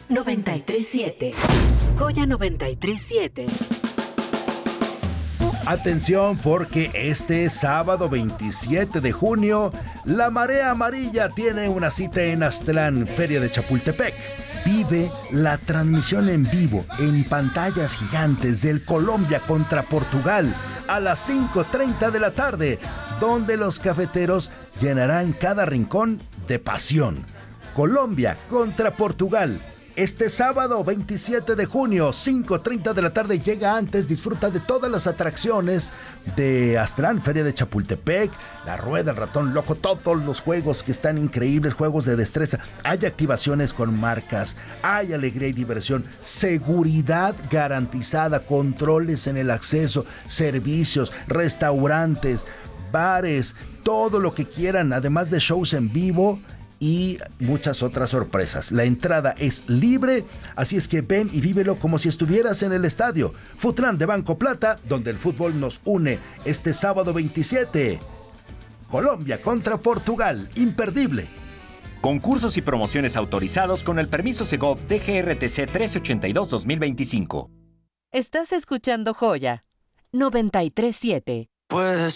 93.7. Joya 93.7. Atención, porque este sábado 27 de junio, la Marea Amarilla tiene una cita en Aztlán, Feria de Chapultepec. Vive la transmisión en vivo en pantallas gigantes del Colombia contra Portugal a las 5:30 de la tarde, donde los cafeteros llenarán cada rincón de pasión. Colombia contra Portugal. Este sábado 27 de junio, 5:30 de la tarde, llega antes, disfruta de todas las atracciones de Aztlán, Feria de Chapultepec, la Rueda, el Ratón Loco, todos los juegos que están increíbles, juegos de destreza. Hay activaciones con marcas, hay alegría y diversión, seguridad garantizada, controles en el acceso, servicios, restaurantes, bares, todo lo que quieran, además de shows en vivo y muchas otras sorpresas. La entrada es libre, así es que ven y vívelo como si estuvieras en el estadio Futlán de Banco Plata, donde el fútbol nos une este sábado 27. Colombia contra Portugal, imperdible. Concursos y promociones autorizados con el permiso Segov DGRTC 1382-2025. Estás escuchando Joya 93.7. Puedes